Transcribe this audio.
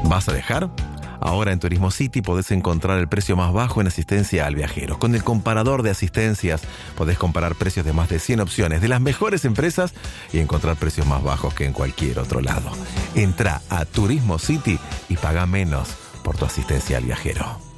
¿Vas a viajar? Ahora en Turismo City podés encontrar el precio más bajo en asistencia al viajero. Con el comparador de asistencias podés comparar precios de más de 100 opciones de las mejores empresas y encontrar precios más bajos que en cualquier otro lado. Entrá a Turismo City y paga menos por tu asistencia al viajero.